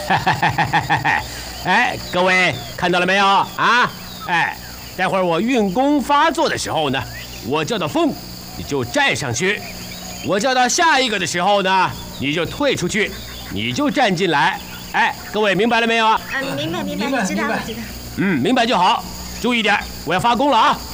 哎，各位看到了没有啊？哎，待会儿我运功发作的时候呢，我叫到风，你就站上去；我叫到下一个的时候呢，你就退出去，你就站进来。哎，各位明白了没有啊？ 明白，知道了。 明白就好。注意点，我要发功了啊！